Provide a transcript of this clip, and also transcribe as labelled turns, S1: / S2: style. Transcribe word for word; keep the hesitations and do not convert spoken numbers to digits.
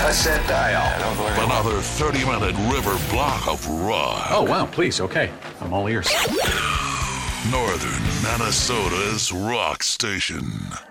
S1: Cassette dial.
S2: Another thirty-minute river block of rock.
S3: Oh, wow, please, okay. I'm all ears.
S2: Northern Minnesota's rock station.